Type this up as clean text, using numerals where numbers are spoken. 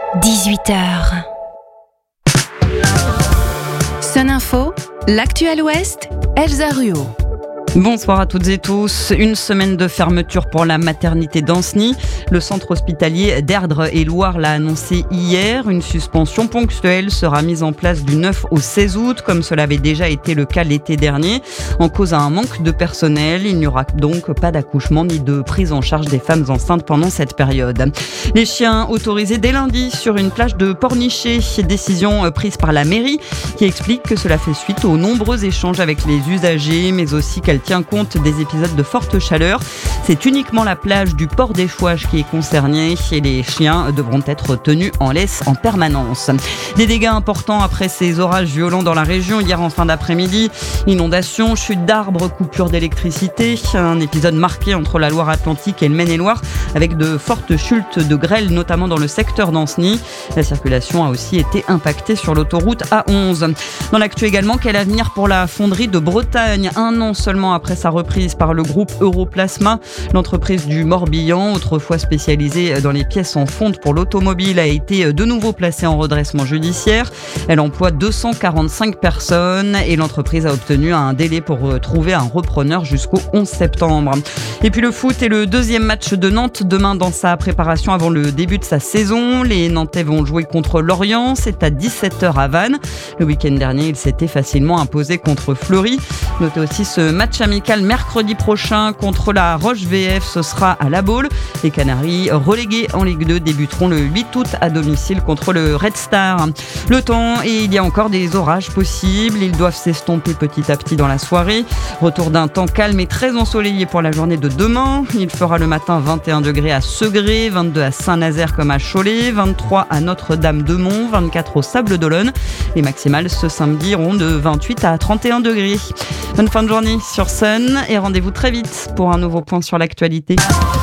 18h. Sun Info, l'actuel Ouest, Elsa Ruot. Bonsoir à toutes et tous. Une semaine de fermeture pour la maternité d'Ancenis. Le centre hospitalier d'Erdre et Loire l'a annoncé hier. Une suspension ponctuelle sera mise en place du 9 au 16 août, comme cela avait déjà été le cas l'été dernier. En cause à un manque de personnel, il n'y aura donc pas d'accouchement ni de prise en charge des femmes enceintes pendant cette période. Les chiens autorisés dès lundi sur une plage de Pornichet. Décision prise par la mairie qui explique que cela fait suite aux nombreux échanges avec les usagers, mais aussi qu'elle tient compte des épisodes de forte chaleur. C'est uniquement la plage du port des Fouages qui est concernée et les chiens devront être tenus en laisse en permanence. Des dégâts importants après ces orages violents dans la région hier en fin d'après-midi. Inondations, chutes d'arbres, coupures d'électricité. Un épisode marqué entre la Loire-Atlantique et le Maine-et-Loire avec de fortes chutes de grêle, notamment dans le secteur d'Ancenis. La circulation a aussi été impactée sur l'autoroute A11. Dans l'actu également, quel avenir pour la fonderie de Bretagne? Un an seulement après sa reprise par le groupe Europlasma, l'entreprise du Morbihan, autrefois spécialisée dans les pièces en fonte pour l'automobile, a été de nouveau placée en redressement judiciaire. Elle emploie 245 personnes et l'entreprise a obtenu un délai pour trouver un repreneur jusqu'au 11 septembre. Et puis le foot et le deuxième match de Nantes demain dans sa préparation avant le début de sa saison. Les Nantais vont jouer contre Lorient, c'est à 17h à Vannes. Le week-end dernier, ils s'étaient facilement imposés contre Fleury. Notez aussi ce match amical mercredi prochain contre la Roche VF, ce sera à La Baule. Les Canaries, relégués en Ligue 2, débuteront le 8 août à domicile contre le Red Star. Le temps, et il y a encore des orages possibles. Ils doivent s'estomper petit à petit dans la soirée. Retour d'un temps calme et très ensoleillé pour la journée de demain. Il fera le matin 21 degrés à Segré, 22 à Saint-Nazaire comme à Cholet, 23 à Notre-Dame-de-Mont, 24 au Sable d'Olonne. Les maximales ce samedi iront de 28 à 31 degrés. Bonne fin de journée sur Sun et rendez-vous très vite pour un nouveau point sur l'actualité.